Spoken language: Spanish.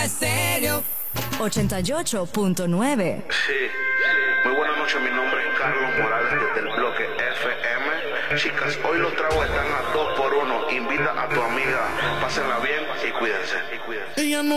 Bomba Estéreo 88.9. Sí, muy buenas noches, mi nombre es Carlos Morales desde el bloque FM. Chicas, hoy los tragos están a 2 por 1. Invita a tu amiga, pásenla bien y cuídense. Ella no